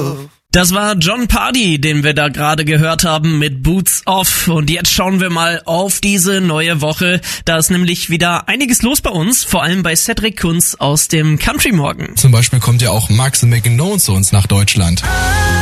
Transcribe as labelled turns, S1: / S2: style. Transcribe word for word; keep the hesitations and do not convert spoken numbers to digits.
S1: Das war Jon Pardi, den wir da gerade gehört haben mit Boots Off. Und jetzt schauen wir mal auf diese neue Woche. Da ist nämlich wieder einiges los bei uns, vor allem bei Cedric Kunz aus dem Country Morgen.
S2: Zum Beispiel kommt ja auch Max and Megan Known zu uns nach Deutschland.